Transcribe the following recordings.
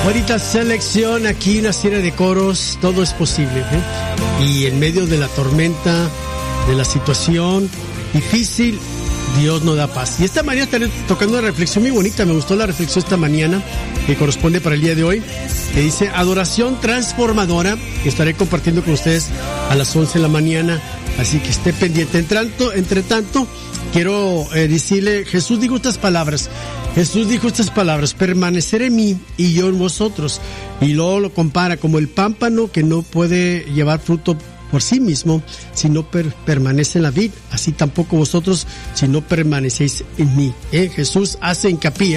Ahorita selección, aquí una serie de coros, todo es posible, ¿eh? Y en medio de la tormenta, de la situación difícil, Dios nos da paz. Y esta mañana estaré tocando una reflexión muy bonita, me gustó la reflexión esta mañana, que corresponde para el día de hoy, que dice adoración transformadora, que estaré compartiendo con ustedes a las 11 de la mañana, así que esté pendiente. Entre tanto, quiero decirle, Jesús dijo estas palabras, permanecer en mí y yo en vosotros. Y luego lo compara como el pámpano que no puede llevar fruto por sí mismo, si no permanece en la vid, así tampoco vosotros, si no permanecéis en mí. Jesús hace hincapié,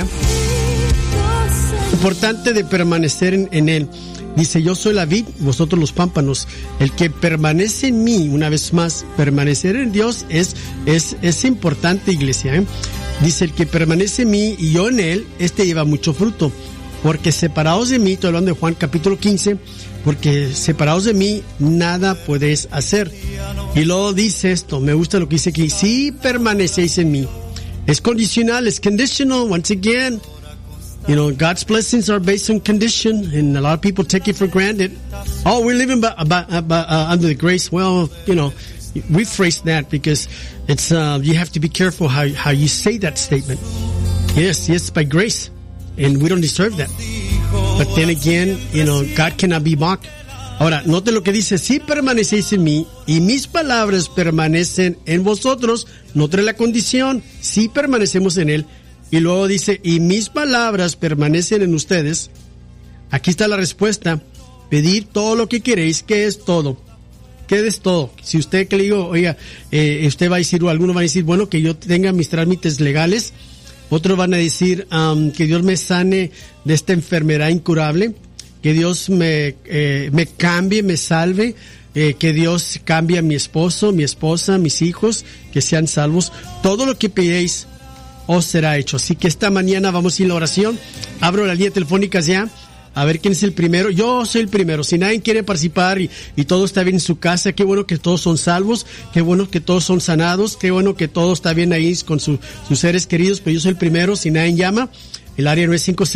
importante de permanecer en él. Dice, yo soy la vid, vosotros los pámpanos. El que permanece en mí, una vez más, permanecer en Dios es importante, iglesia, Dice, el que permanece en mí y yo en él, lleva mucho fruto. Porque separados de mí, estoy hablando de Juan capítulo 15, porque separados de mí, nada podéis hacer. Y luego dice esto, me gusta lo que dice aquí, si permanecéis en mí. Es condicional, es conditional, once again. You know, God's blessings are based on condition, and a lot of people take it for granted. Oh, we're living under the grace. Well, you know, we phrase that because it's you have to be careful how you say that statement. Yes, by grace, and we don't deserve that. But then again, you know, God cannot be mocked. Ahora, note lo que dice, si permanecéis en mí y mis palabras permanecen en vosotros, note la condición, si permanecemos en él. Y luego dice, y mis palabras permanecen en ustedes. Aquí está la respuesta. Pedir todo lo que queréis. ¿Qué es todo? ¿Qué es todo? Si usted que le digo, oiga, usted va a decir, o algunos van a decir, bueno, que yo tenga mis trámites legales. Otros van a decir, que Dios me sane de esta enfermedad incurable. Que Dios me cambie, me salve. Que Dios cambie a mi esposo, mi esposa, mis hijos, que sean salvos. Todo lo que pedéis os será hecho. Así que esta mañana vamos a ir a la oración. Abro la línea telefónica ya. A ver quién es el primero. Yo soy el primero. Si nadie quiere participar y todo está bien en su casa, qué bueno que todos son salvos, qué bueno que todos son sanados, qué bueno que todo está bien ahí con sus seres queridos, pero yo soy el primero. Si nadie llama, el área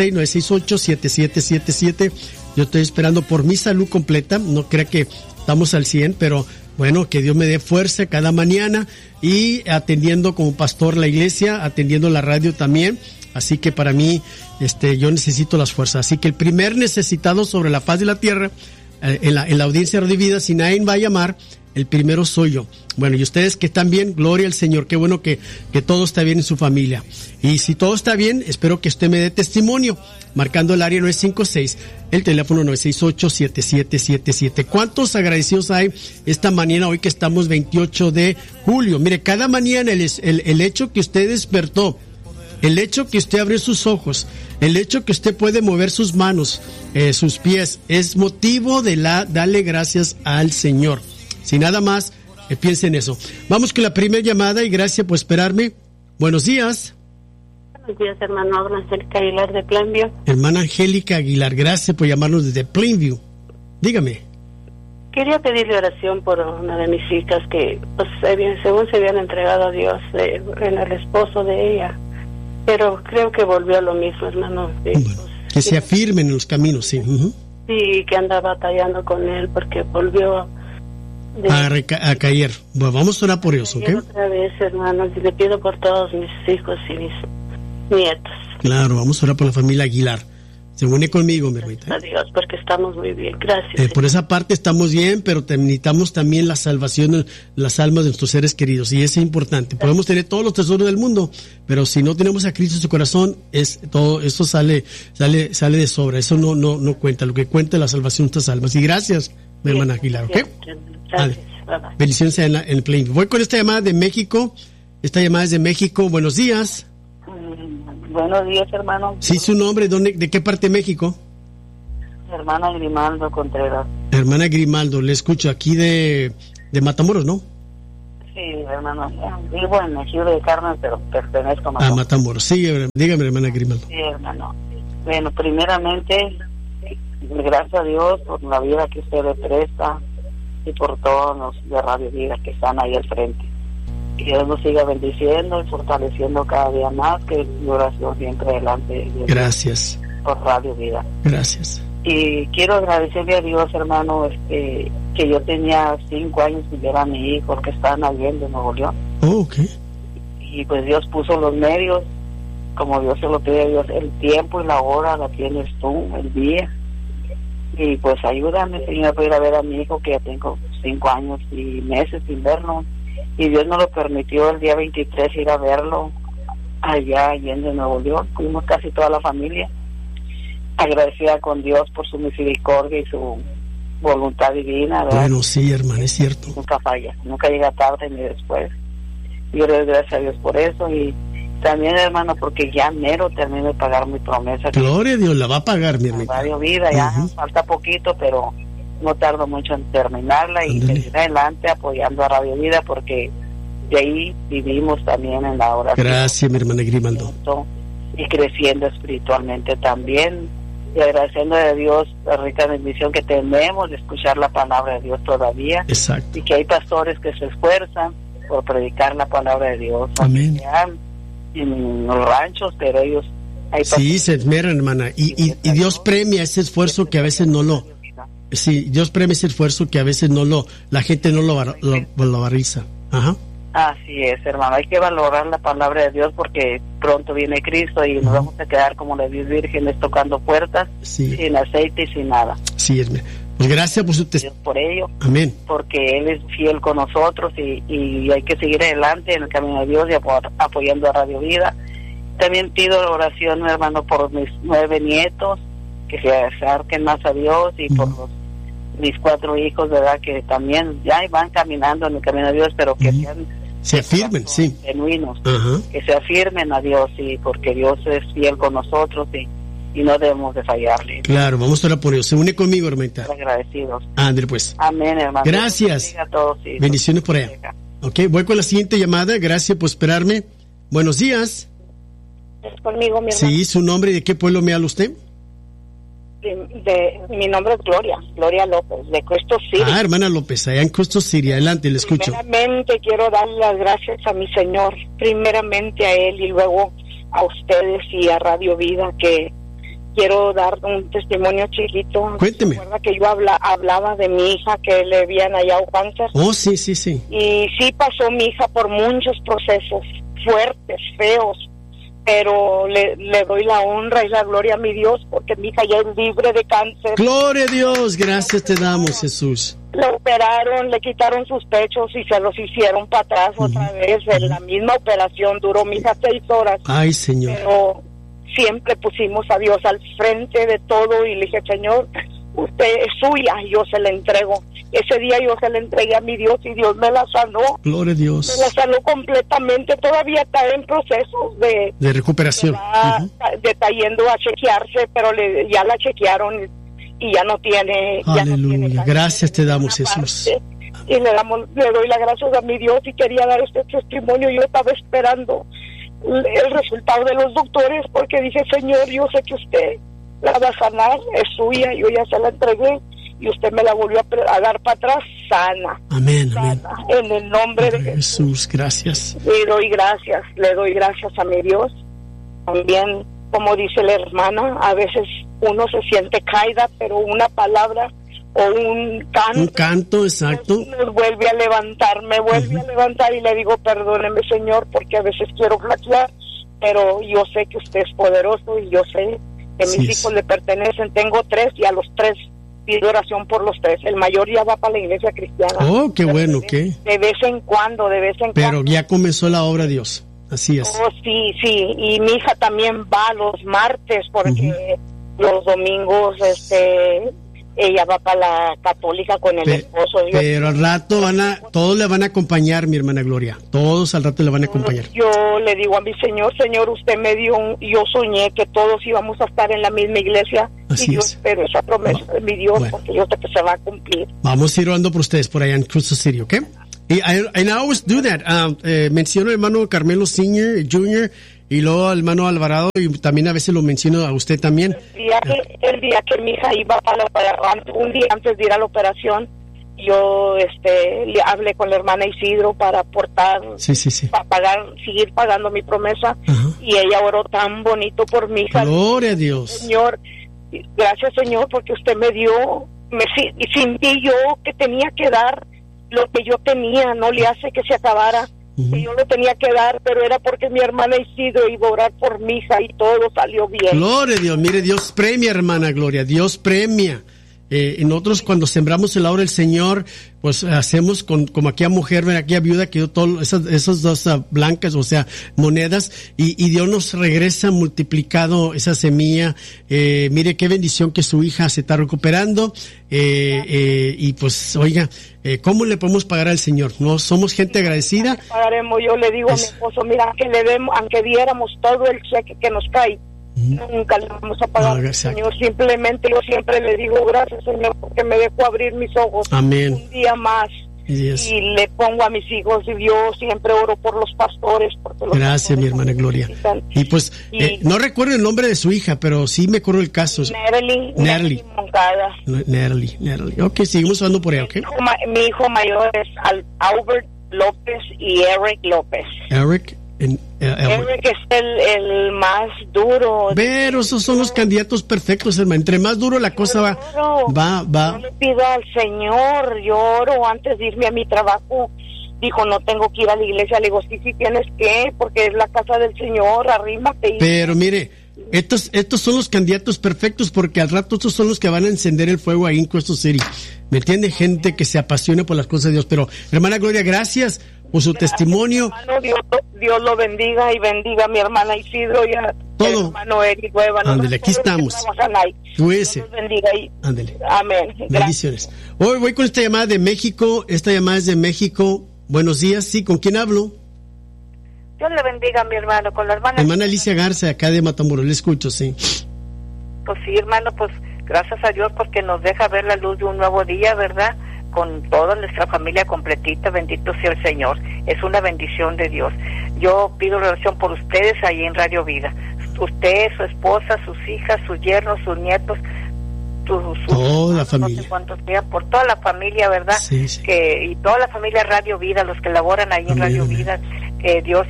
956-968-7777. Yo estoy esperando por mi salud completa. No crea que estamos al 100, pero bueno, que Dios me dé fuerza cada mañana y atendiendo como pastor la iglesia, atendiendo la radio también. Así que para mí, yo necesito las fuerzas. Así que el primer necesitado sobre la faz de la tierra, en la audiencia de Radio Vida, si nadie va a llamar, el primero soy yo. Bueno, y ustedes que están bien, gloria al Señor. Qué bueno que todo está bien en su familia. Y si todo está bien, espero que usted me dé testimonio, marcando el área 956, el teléfono 968-7777. ¿Cuántos agradecidos hay esta mañana, hoy que estamos 28 de julio? Mire, cada mañana el hecho que usted despertó, el hecho que usted abrió sus ojos, el hecho que usted puede mover sus manos, sus pies, es motivo de darle gracias al Señor. Si nada más, piense en eso. Vamos con la primera llamada y gracias por esperarme. Buenos días. Buenos días, hermano. Habla Angélica Aguilar de Plainview. Hermana Angélica Aguilar, gracias por llamarnos desde Plainview. Dígame. Quería pedirle oración por una de mis hijas que, pues, según se habían entregado a Dios en el esposo de ella. Pero creo que volvió a lo mismo, hermano. Bueno, que se afirmen en los caminos, sí. Uh-huh. Sí, que anda batallando con él porque volvió a caer. Bueno, vamos a orar por ellos, ¿ok? Otra vez, hermano, le pido por todos mis hijos y mis nietos. Claro, vamos a orar por la familia Aguilar. Se une conmigo, mi hermanita. Adiós, porque estamos muy bien. Gracias. Por esa parte estamos bien, pero necesitamos también la salvación, las almas de nuestros seres queridos, y eso es importante. Podemos tener todos los tesoros del mundo, pero si no tenemos a Cristo en su corazón, todo eso sale de sobra. Eso no cuenta. Lo que cuenta es la salvación de nuestras almas. Y gracias, mi hermana Aguilar, ¿ok? Gracias. Bendiciones en el plane. Voy con esta llamada de México. Esta llamada es de México. Buenos días. Buenos días, hermano. Sí, su nombre, ¿de qué parte de México? Hermana Grimaldo Contreras. Hermana Grimaldo, le escucho aquí de Matamoros, ¿no? Sí, hermano. Vivo en Ejido de Carmen, pero pertenezco a Matamoros. Matamoros. Sí, dígame, hermana Grimaldo. Sí, hermano. Bueno, primeramente, gracias a Dios por la vida que usted le presta y por todos los de Radio Vida que están ahí al frente. Que Dios nos siga bendiciendo y fortaleciendo cada día más, que mi oración siempre delante de Dios. Gracias. por Radio Vida. Gracias. Y quiero agradecerle a Dios, hermano, que yo tenía 5 años sin ver a mi hijo, que estaban Allende, en Nuevo León. Oh, ok. Y pues Dios puso los medios, como Dios se lo pide a Dios, el tiempo y la hora la tienes tú, el día. Y pues ayúdame, Señor, para ir a ver a mi hijo, que ya tengo 5 años y meses sin verlo. Y Dios nos lo permitió el día 23 ir a verlo allá en Nuevo León. Fuimos casi toda la familia, agradecida con Dios por su misericordia y su voluntad divina, ¿verdad? Bueno, sí, hermano, es cierto. Nunca falla, nunca llega tarde ni después. Yo le doy gracias a Dios por eso. Y también, hermano, porque ya mero termino de pagar mi promesa. Gloria a Dios, la va a pagar, mi hermano. Radio Vida, ya falta poquito, pero no tardo mucho en terminarla y seguir adelante apoyando a Radio Vida, porque de ahí vivimos también en la oración. Gracias, mi hermana Grimaldo. Y creciendo espiritualmente también, y agradeciendo a Dios la rica bendición que tenemos de escuchar la palabra de Dios todavía. Exacto. Y que hay pastores que se esfuerzan por predicar la palabra de Dios. Amén. En los ranchos, pero ellos... Sí, se esmeran, hermana. Y Dios premia ese esfuerzo que a veces no lo... Sí, Dios premia ese esfuerzo que a veces no lo... La gente no lo valoriza. Ajá. Así es, hermano. Hay que valorar la palabra de Dios, porque pronto viene Cristo y nos vamos a quedar como las 10 vírgenes tocando puertas, sin aceite y sin nada. Sí, hermano. Pues gracias por su testimonio. Por ello. Amén. Porque Él es fiel con nosotros y hay que seguir adelante en el camino de Dios y apoyando a Radio Vida. También pido oración, hermano, por mis 9 nietos, que se acerquen más a Dios, y por mis 4 hijos, ¿verdad? Que también ya van caminando en el camino de Dios, pero que se afirmen, sí. Genuinos, que se afirmen a Dios, y porque Dios es fiel con nosotros y no debemos de fallarle. Claro, vamos a orar por ellos. Se une conmigo, hermanita. Agradecidos. André, pues. Amén, hermano. Gracias. A todos, bendiciones por allá. Ok, voy con la siguiente llamada. Gracias por esperarme. Buenos días. Es conmigo, mi hermano. Sí, su nombre y de qué pueblo me habla usted. Mi nombre es Gloria López, de Custo City. Ah, hermana López, allá en Custo City. Adelante, le escucho. Primeramente quiero darle las gracias a mi Señor, primeramente a Él y luego a ustedes y a Radio Vida, que quiero dar un testimonio chiquito. Cuénteme. Recuerda que yo hablaba de mi hija, que le habían hallado cáncer. Oh, sí, sí, sí. Y sí pasó mi hija por muchos procesos fuertes, feos, pero le doy la honra y la gloria a mi Dios, porque mi hija ya es libre de cáncer. Gloria a Dios, gracias te damos, Jesús. Le operaron, le quitaron sus pechos y se los hicieron para atrás otra vez. En la misma operación duró mi hija 6 horas. Ay, Señor. Pero siempre pusimos a Dios al frente de todo y le dije, Señor, usted es suya, yo se la entrego. Ese día yo se la entregué a mi Dios y Dios me la sanó. Gloria a Dios. Me la sanó completamente. Todavía está en proceso de recuperación. Está yendo a chequearse, pero ya la chequearon y ya no tiene. Aleluya. Ya no tiene gracias te damos, Jesús. Y le doy las gracias a mi Dios y quería dar este testimonio. Yo estaba esperando el resultado de los doctores, porque dije, Señor, yo sé que usted la va a sanar, es suya, yo ya se la entregué y usted me la volvió a dar para atrás sana. Amén, sana, amén. En el nombre de Jesús, gracias. Le doy gracias a mi Dios. También, como dice la hermana, a veces uno se siente caída, pero una palabra o un canto, exacto, nos vuelve a levantar, me vuelve a levantar, y le digo, perdóneme, Señor, porque a veces quiero flaquear, pero yo sé que usted es poderoso y yo sé que mis hijos le pertenecen. Tengo 3 y a los 3 pido oración por los 3. El mayor ya va para la iglesia cristiana. Oh, qué bueno, ¿qué? De vez en cuando. Pero ya comenzó la obra de Dios, así es. Oh, sí, y mi hija también va los martes, porque los domingos, ella va para la católica con el esposo. Pero al rato todos le van a acompañar, mi hermana Gloria. Todos al rato le van a acompañar. Yo le digo a mi Señor, usted me dio yo soñé que todos íbamos a estar en la misma iglesia. Así y yo es. espero esa promesa de mi Dios, porque yo sé que se va a cumplir. Vamos a ir orando por ustedes por allá en Custo City, ¿ok? And I always do that. Menciono al hermano Carmelo Sr., Jr., y luego al hermano Alvarado, y también a veces lo menciono a usted también. El día que mi hija iba para la operación, un día antes de ir a la operación, yo le hablé con la hermana Isidro para aportar, para seguir pagando mi promesa. y ella oró tan bonito por mi hija. Gloria a Dios. Señor, gracias, Señor, porque usted me dio, y sentí yo que tenía que dar lo que yo tenía, no le hace que se acabara, que yo lo tenía que dar, pero era porque mi hermana Isidro iba a orar por mi hija y todo salió bien. Gloria a Dios, mire, Dios premia, hermana Gloria, Dios premia. Y nosotros cuando sembramos el obra del Señor, pues hacemos como aquella mujer, aquella viuda que dio todo, esas dos blancas, o sea, monedas, y Dios nos regresa multiplicado esa semilla. Mire qué bendición que su hija se está recuperando, y pues, oiga, ¿cómo le podemos pagar al Señor? ¿No somos gente agradecida? Pagaremos, yo le digo a mi esposo, mira, aunque diéramos todo el cheque que nos cae, nunca le vamos a pagar, Señor. Simplemente yo siempre le digo gracias, Señor, porque me dejó abrir mis ojos. Amén. Un día más. Yes. Y le pongo a mis hijos, y yo siempre oro por los pastores, porque los gracias, pastores mi hermana Gloria. Y pues no recuerdo el nombre de su hija, pero sí me acuerdo el caso. Natalie Moncada. Natalie. Ok, seguimos hablando por ahí, ¿ok? Mi hijo mayor es Albert López y Eric López. Eric es el más duro. Pero esos son los candidatos perfectos, hermano. Entre más duro la cosa va. Yo le pido al Señor, yo oro antes de irme a mi trabajo. Dijo, no tengo que ir a la iglesia. Le digo, sí tienes que, porque es la casa del Señor, arrímate. Pero mire, estos son los candidatos perfectos, porque al rato estos son los que van a encender el fuego ahí en Cuesta City. ¿Me entiende? Gente que se apasiona por las cosas de Dios. Pero, hermana Gloria, gracias por su testimonio. Hermano, Dios lo bendiga, y bendiga a mi hermana Isidro y a todo. Hermano Eric Nueva. Ándale, aquí estamos. Dios los bendiga. Ándale. Amén. Bendiciones. Hoy voy con esta llamada de México. Esta llamada es de México. Buenos días. Sí, ¿con quién hablo? Dios le bendiga a mi hermano, con la hermana Alicia Garza, acá de Matamoros. Le escucho, sí. Pues sí, hermano, pues gracias a Dios porque nos deja ver la luz de un nuevo día, ¿verdad? Con toda nuestra familia completita, bendito sea el Señor. Es una bendición de Dios. Yo pido oración por ustedes ahí en Radio Vida. Usted, su esposa, sus hijas, sus yernos, sus nietos, toda la familia. No sé cuántos días, por toda la familia, ¿verdad? Sí. Y toda la familia Radio Vida, los que laboran ahí en Radio Vida, que Dios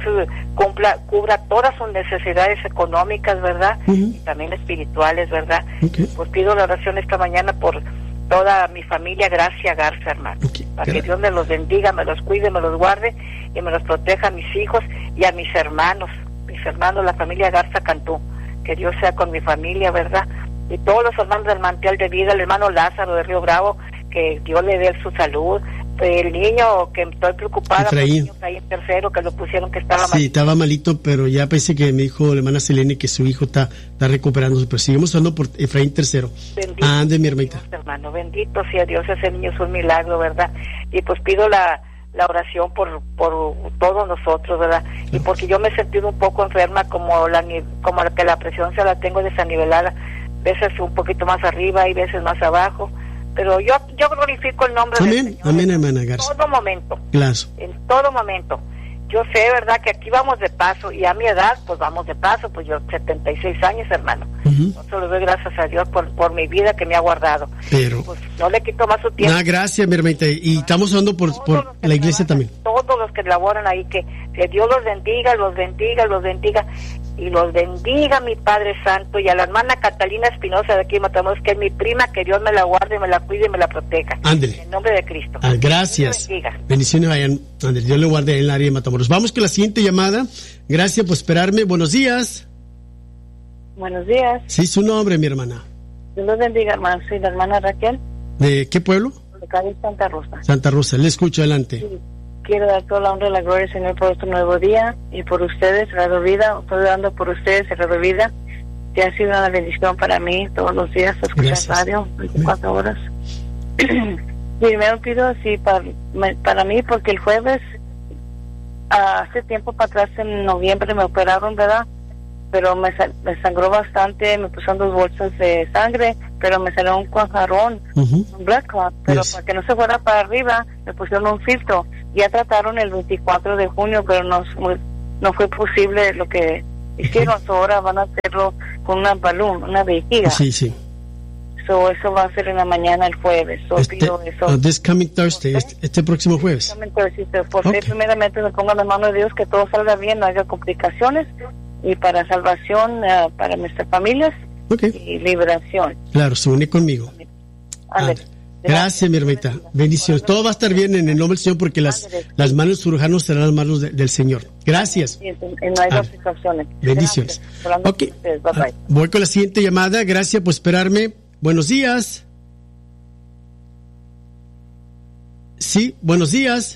cubra todas sus necesidades económicas, ¿verdad? Y también espirituales, ¿verdad? Pues pido la oración esta mañana por toda mi familia Gracia Garza, hermano, para que Dios me los bendiga, me los cuide, me los guarde y me los proteja a mis hijos y a mis hermanos, la familia Garza Cantú. Que Dios sea con mi familia, ¿verdad? Y todos los hermanos del Manantial de Vida, el hermano Lázaro de Río Bravo, que Dios le dé su salud. El niño, que estoy preocupada por el niño Efraín tercero, que lo pusieron que estaba malito. Sí, estaba malito, pero ya pensé que me dijo la hermana Selene que su hijo está recuperándose. Pero seguimos hablando por Efraín tercero. Bendito mi hermanita. Dios, hermano, bendito sea Dios, ese niño es un milagro, ¿verdad? Y pues pido la oración por todos nosotros, ¿verdad? Y porque yo me he sentido un poco enferma, como que la presión se la tengo desanivelada, veces un poquito más arriba y veces más abajo. Pero yo glorifico el nombre del Señor. Amén, hermana Garza. En todo momento. Claro. En todo momento. Yo sé, ¿verdad?, que aquí vamos de paso, y a mi edad, pues vamos de paso, pues yo 76 años, hermano. Yo solo doy gracias a Dios por mi vida que me ha guardado. Pero pues no le quito más su tiempo. Gracias, mi hermanita. Y estamos hablando por la iglesia también. Todos los que laboran ahí, que Dios los bendiga, los bendiga, los bendiga. Y los bendiga, mi Padre Santo, y a la hermana Catalina Espinosa de aquí de Matamoros, que es mi prima, que Dios me la guarde, me la cuide y me la proteja. Ándele. En nombre de Cristo. Gracias. Bendiciones, vayan. Ándele, Dios le guarde en el área de Matamoros. Vamos con la siguiente llamada. Gracias por esperarme. Buenos días. Buenos días. Sí, su nombre, mi hermana. Dios los bendiga, hermano. Soy la hermana Raquel. ¿De qué pueblo? De Cádiz, Santa Rosa. Santa Rosa, le escucho, adelante. Sí. Quiero dar toda la honra y la gloria al Señor por este nuevo día y por ustedes, Radio Vida. Estoy dando por ustedes, Radio Vida, que ha sido una bendición para mí todos los días escuchar radio 24 horas. Primero pido así para mí, porque el jueves, hace tiempo para atrás, en noviembre, me operaron, ¿verdad? Pero me sangró bastante, me pusieron 2 bolsas de sangre, pero me salió un cuajarrón, un blood clot, pero para que no se fuera para arriba, me pusieron un filtro. Ya trataron el 24 de junio, pero no fue posible lo que hicieron. Ahora van a hacerlo con una vejiga. Sí. Eso va a ser en la mañana el jueves. Pido eso. This coming Thursday, este próximo jueves. Porque primeramente me pongo en las manos de Dios, que todo salga bien, no haya complicaciones. y para salvación para nuestras familias y liberación. Claro, se une conmigo. Gracias, mi hermanita. Bendiciones. Todo va a estar bien en el nombre del Señor, porque las manos de cirujanos serán las manos del Señor. Gracias. No hay dos opciones. Bendiciones. Ok. Voy con la siguiente llamada. Gracias por esperarme. Buenos días. Sí, buenos días.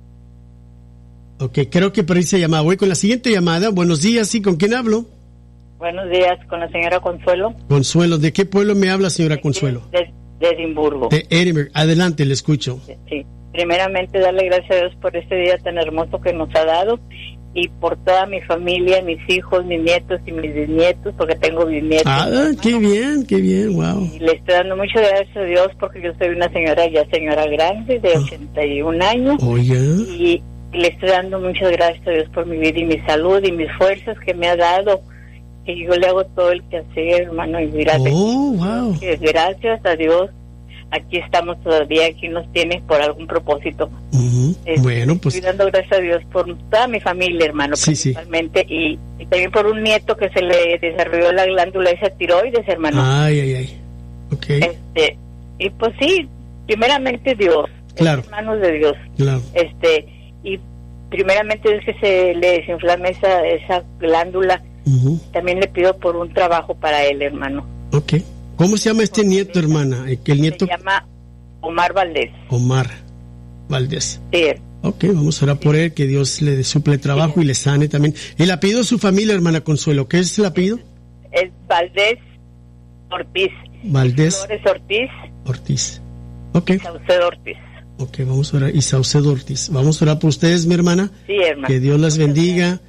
Ok, creo que perdí esa llamada. Voy con la siguiente llamada. Buenos días, sí, ¿con quién hablo? Buenos días, con la señora Consuelo. Consuelo, ¿de qué pueblo me habla, señora Consuelo? De Edimburgo. De Edimburgo. Adelante, le escucho. Sí, primeramente darle gracias a Dios por este día tan hermoso que nos ha dado, y por toda mi familia, mis hijos, mis nietos y mis bisnietos, porque tengo bisnietos. Ah, qué bien, wow. Y le estoy dando muchas gracias a Dios, porque yo soy una señora grande de 81 años. Oiga. Y le estoy dando muchas gracias a Dios por mi vida y mi salud y mis fuerzas que me ha dado, que yo le hago todo el quehacer, hermano, y gracias. Wow. Gracias a Dios, aquí estamos todavía, aquí nos tiene por algún propósito. Bueno, pues estoy dando gracias a Dios por toda mi familia, hermano, principalmente, y también por un nieto que se le desarrolló la glándula esa tiroides, hermano. Ay. Okay. Y pues sí, primeramente Dios, claro, en manos de Dios. Claro. Y primeramente es que se le desinflame esa glándula. También le pido por un trabajo para él, hermano. Ok. ¿Cómo se llama este nieto, hermana? El nieto se llama Omar Valdés. Omar Valdés. Sí. Ok, vamos a orar por él, que Dios le suple trabajo y le sane también. El apellido de su familia, hermana Consuelo, ¿qué es el apellido? Es Valdés Ortiz. Valdés Flores Ortiz. Ok. Saucedo Ortiz. Ok, vamos a orar. Y Saucedo Ortiz. Vamos a orar por ustedes, mi hermana. Sí, hermana. Que Dios las bendiga.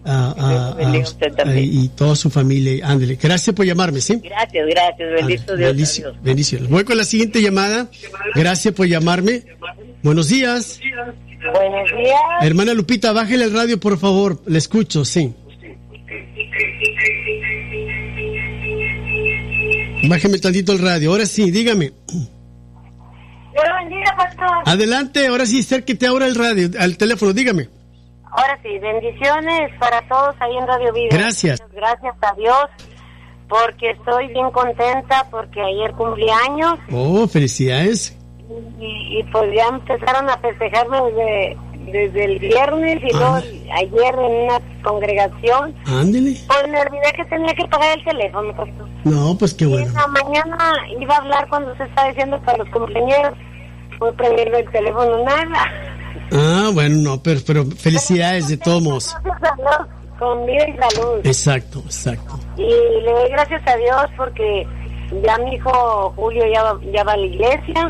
Y toda su familia. Ándele. Gracias por llamarme, ¿sí? Gracias. Bendito Dios. Bendiciones. Voy con la siguiente llamada. Gracias por llamarme. Buenos días. Buenos días. Hermana Lupita, bájele el radio, por favor. Le escucho, sí. Bájeme tantito el radio. Ahora sí, dígame. Dios lo bendiga, pastor. Adelante, ahora sí, acérquete ahora el radio, al teléfono, dígame. Ahora sí, bendiciones para todos ahí en Radio Vida. Gracias. Gracias a Dios, porque estoy bien contenta, porque ayer cumplí años. Oh, felicidades. Y pues ya empezaron a festejarme desde el viernes y luego ayer en una congregación. Ándele. Pues me olvidé que tenía que pagar el teléfono, pastor. No, pues qué bueno. Y en la mañana iba a hablar cuando se está diciendo para los cumpleaños. Fue prendiendo el teléfono, nada. Bueno, no, pero felicidades de todos modos. Gracias a Dios, con vida y salud. Exacto. Y le doy gracias a Dios porque ya mi hijo Julio ya va a la iglesia.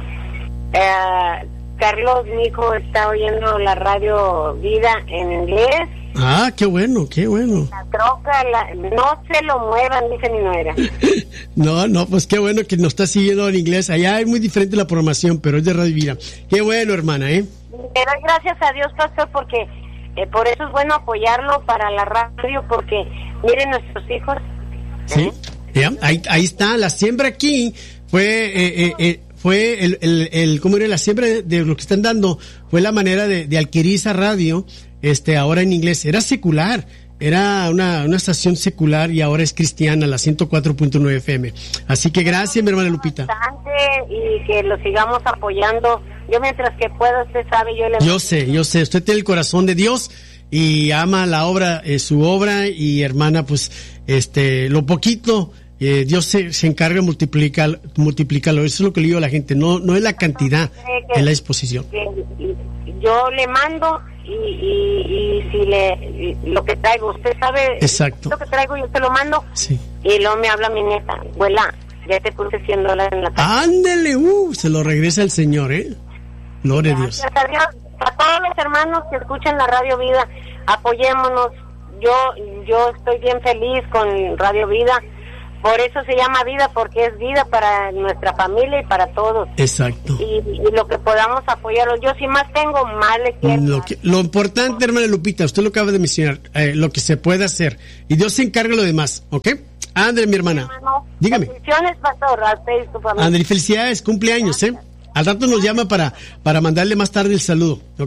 Carlos, mi hijo, está oyendo la radio Vida en inglés. Qué bueno. La troca, no se lo muevan, dice mi nuera. No, pues qué bueno que nos está siguiendo en inglés. Allá es muy diferente la programación, pero es de Radio Vida. Qué bueno, hermana, Le doy gracias a Dios, pastor, porque por eso es bueno apoyarlo para la radio, porque miren nuestros hijos. Sí, ahí está, la siembra aquí fue el ¿cómo era? La siembra de lo que están dando fue la manera de adquirir esa radio, ahora en inglés. Era secular, era una estación secular y ahora es cristiana, la 104.9 FM. Así que gracias, mi hermana Lupita. Y que lo sigamos apoyando. Yo mientras que pueda, usted sabe, yo sé, usted tiene el corazón de Dios y ama la obra, su obra, y hermana, pues, lo poquito, Dios se encarga de multiplicarlo. Eso es lo que le digo a la gente, no es la cantidad, es la disposición. Yo le mando y si lo que traigo, usted sabe. Exacto. Lo que traigo yo te lo mando. Sí. Y luego me habla mi nieta, abuela, ya te puse $100 en la tarjeta. Ándele, se lo regresa el Señor, Gloria a Dios. Gracias a Dios. A todos los hermanos que escuchan la Radio Vida, apoyémonos. Yo estoy bien feliz con Radio Vida. Por eso se llama vida, porque es vida para nuestra familia y para todos. Exacto. Y lo que podamos apoyarlos. Yo si más tengo, más le quiero. Lo importante, hermana Lupita, usted lo acaba de mencionar, lo que se puede hacer. Y Dios se encarga de lo demás, ¿ok? Ándale, mi hermana. Dígame. Bendiciones, pastor, a usted y su familia. Ándale, felicidades, cumpleaños, Al rato nos llama para mandarle más tarde el saludo, ¿ok?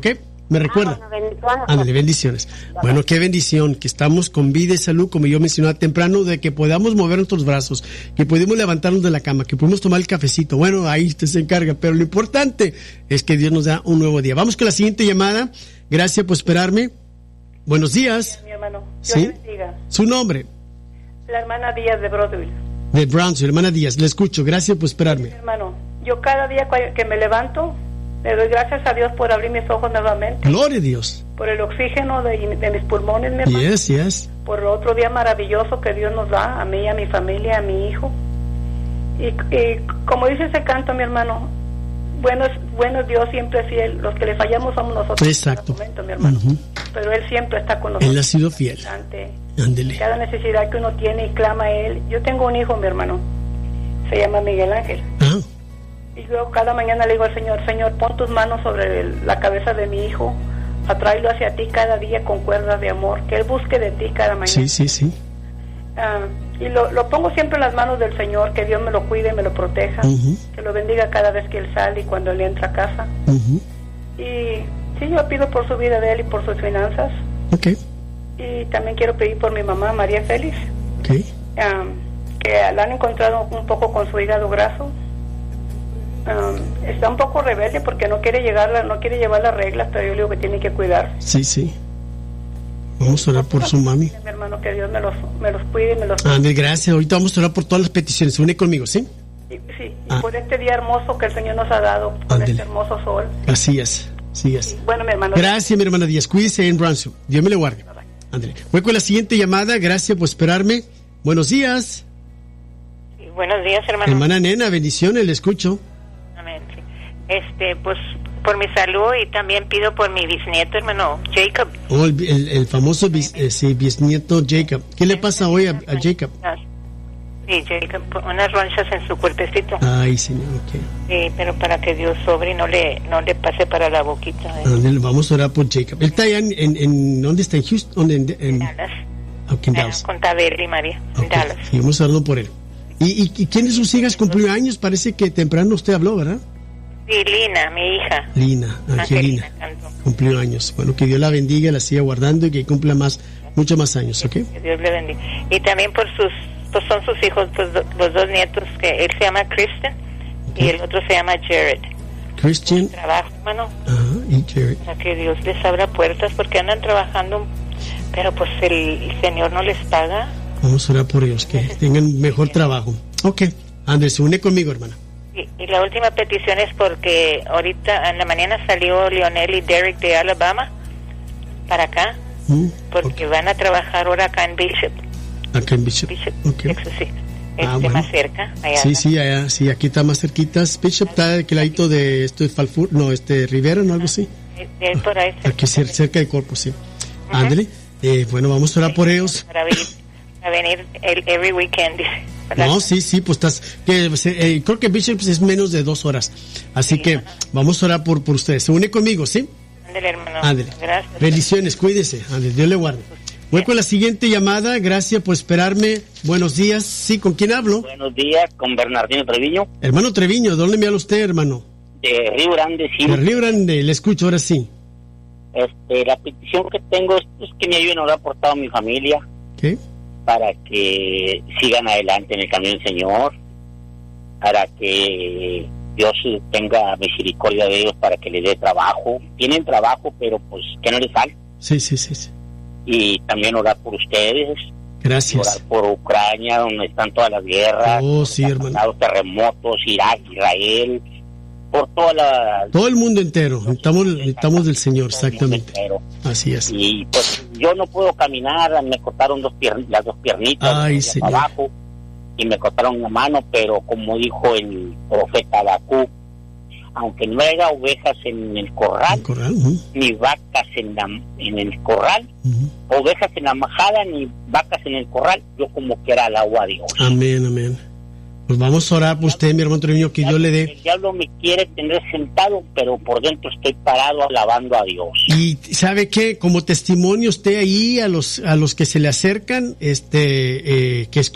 ¿Me recuerda? Ándale, bendiciones. Bueno, qué bendición que estamos con vida y salud, como yo mencionaba temprano, de que podamos mover nuestros brazos, que podemos levantarnos de la cama, que podemos tomar el cafecito. Bueno, ahí usted se encarga, pero lo importante es que Dios nos da un nuevo día. Vamos con la siguiente llamada. Gracias por esperarme. Buenos días. Mi hermano, Dios ¿Sí? le bendiga. ¿Su nombre? La hermana Díaz de Broadville. De Brownsville, hermana Díaz. Le escucho. Gracias por esperarme. Mi hermano, yo cada día que me levanto, le doy gracias a Dios por abrir mis ojos nuevamente. Gloria a Dios. Por el oxígeno de mis pulmones, mi hermano. Yes, yes. Por otro día maravilloso que Dios nos da, a mí, a mi familia, a mi hijo. Y como dice ese canto, mi hermano, bueno Dios siempre es fiel. Los que le fallamos somos nosotros. Exacto. En cada momento, mi hermano. Uh-huh. Pero Él siempre está con nosotros. Él ha sido fiel. Ándele. Cada necesidad que uno tiene y clama a Él. Yo tengo un hijo, mi hermano. Se llama Miguel Ángel. Ah. Y yo cada mañana le digo al Señor, Señor, pon tus manos sobre la cabeza de mi hijo, atráelo hacia ti cada día con cuerdas de amor, que Él busque de ti cada mañana. Sí. Y lo pongo siempre en las manos del Señor, que Dios me lo cuide, me lo proteja, Uh-huh. que lo bendiga cada vez que Él sale y cuando Él entra a casa. Uh-huh. Y sí, yo pido por su vida de Él y por sus finanzas. Okay. Y también quiero pedir por mi mamá, María Félix, Okay. que la han encontrado un poco con su hígado graso. Está un poco rebelde porque no quiere llevar las reglas, pero yo le digo que tiene que cuidar. Sí. Vamos a orar por su mami. Mi hermano, que Dios me los cuide y me los... Ándale, gracias. Ahorita vamos a orar por todas las peticiones. Se une conmigo, ¿sí? Y por este día hermoso que el Señor nos ha dado, por Ándale. este hermoso sol. Así es. Bueno, mi hermano. Gracias, mi hermana Díaz. Cuídese en Brownsville. Dios me le guarde. Ándale. Voy con la siguiente llamada. Gracias por esperarme. Buenos días. Sí, buenos días, hermano. Hermana Nena, bendiciones, le escucho. Amén. Pues por mi salud y también pido por mi bisnieto, hermano Jacob. Oh, el famoso bisnieto Jacob. ¿Qué le pasa hoy a Jacob? Sí, Jacob, unas ronchas en su cuerpecito. Ay, Señor, ok. Sí, pero para que Dios sobre y no le pase para la boquita. Ándale, vamos a orar por Jacob. Él está allá en ¿dónde está? ¿En Houston? En Dallas. Okay, en Dallas. Con Taberry y María, en Dallas. Sí, vamos orando por él. ¿Y quién de sus hijas cumplió años? Parece que temprano usted habló, ¿verdad? Sí, Lina, mi hija. Lina, Angelina. Cumplió años. Bueno, que Dios la bendiga, la siga guardando y que cumpla muchos más años, ¿ok? Que Dios le bendiga. Y también por son sus hijos, los dos nietos, que él se llama Christian y el otro se llama Jared. Christian. Trabajo, hermano. Ajá, y Jared. Para que Dios les abra puertas porque andan trabajando, pero pues el Señor no les paga. Vamos a orar por ellos, que tengan mejor trabajo. Ok, Andrés, se une conmigo, hermana. Y la última petición es porque ahorita en la mañana salió Lionel y Derek de Alabama para acá, porque van a trabajar ahora acá en Bishop. Acá en Bishop. Okay. Texas, sí. Bueno. Más cerca. Allá sí, allá, sí, aquí está más cerquitas. Bishop está de aquel ladito de esto de Falfur, no, Rivera, ¿no? Algo así. Por ahí aquí cerca de Corpus, sí. Ándale. Bueno, vamos a orar por ellos. Para venir every weekend. No, sí, pues creo que Bishop es menos de 2 horas. Así que vamos a orar por ustedes. Se une conmigo, ¿sí? Ándale, hermano. Ándale. Gracias. Bendiciones, cuídese. Ándale, Dios le guarde. Voy con la siguiente llamada. Gracias por esperarme. Buenos días. Sí, ¿con quién hablo? Buenos días, con Bernardino Treviño. Hermano Treviño, ¿de dónde me habla usted, hermano? De Río Grande, sí. De Río Grande, le escucho ahora sí. La petición que tengo es que me ayuden a orar por toda mi familia. ¿Qué? Para que sigan adelante en el camino del Señor. Para que Dios tenga misericordia de ellos, para que les dé trabajo. Tienen trabajo, pero pues que no les falte. Sí. Y también orar por ustedes. Gracias. Orar por Ucrania, donde están todas las guerras. Sí, hermano. Los terremotos, Irak, Israel, por todo el mundo entero. Necesitamos del Señor, exactamente. Así es. Y pues yo no puedo caminar, me cortaron las dos piernitas de abajo y me cortaron una mano, pero como dijo el profeta Habacuc, aunque no haya ovejas en el corral, ni vacas en el corral, ovejas en la majada, ni vacas en el corral, yo como quiera alabo a Dios. Amén. Pues vamos a orar por usted, mi hermano Treviño, que Dios le dé. El diablo me quiere tener sentado, pero por dentro estoy parado alabando a Dios. Y ¿sabe qué? Como testimonio usted ahí, a los que se le acercan, que